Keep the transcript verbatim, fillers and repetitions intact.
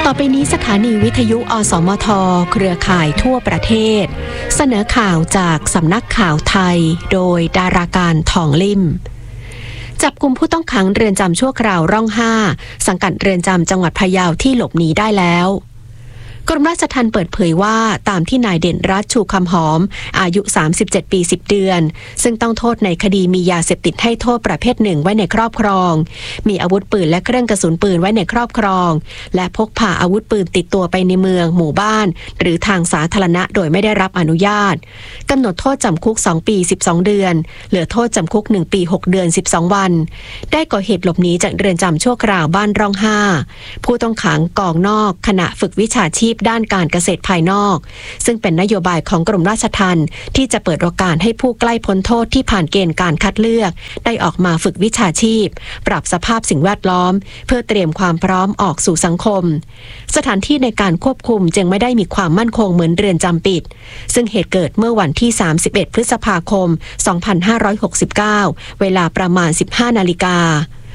ต่อไปนี้สถานีวิทยุอสมทเครือข่ายทั่วประเทศเสนอข่าวจากสำนักข่าวไทยโดยดาราการทองลิ่มจับกุมผู้ต้องขังเรือนจำชั่วคราวร่องห้าสังกัดเรือนจำจังหวัดพะเยาที่หลบหนีได้แล้วกรมราชทัณฑ์เปิดเผยว่าตามที่นายเด่นรัตน์ชูคำหอมอายุสามสิบเจ็ดปีสิบเดือนซึ่งต้องโทษในคดีมียาเสพติดให้โทษประเภทหนึ่งไว้ในครอบครองมีอาวุธปืนและเครื่องกระสุนปืนไว้ในครอบครองและพกพาอาวุธปืนติดตัวไปในเมืองหมู่บ้านหรือทางสาธารณะโดยไม่ได้รับอนุญาตกำหนดโทษจำคุกสองปีสิบสองเดือนเหลือโทษจำคุกหนึ่งปีหกเดือนสิบสองวันได้ก่อเหตุหลบหนีจากเรือนจำชั่วคราวบ้านร่องห้าผู้ต้องขังกองนอกขณะฝึกวิชาชีพด้านการเกษตรภายนอกซึ่งเป็นนโยบายของกรมราชทัณฑ์ที่จะเปิดโอกาสให้ผู้ใกล้พ้นโทษที่ผ่านเกณฑ์การคัดเลือกได้ออกมาฝึกวิชาชีพปรับสภาพสิ่งแวดล้อมเพื่อเตรียมความพร้อมออกสู่สังคมสถานที่ในการควบคุมจึงไม่ได้มีความมั่นคงเหมือนเรือนจำปิดซึ่งเหตุเกิดเมื่อวันที่สามสิบเอ็ดพฤษภาคมสองพันห้าร้อยหกสิบเก้าเวลาประมาณ สิบห้านาฬิกา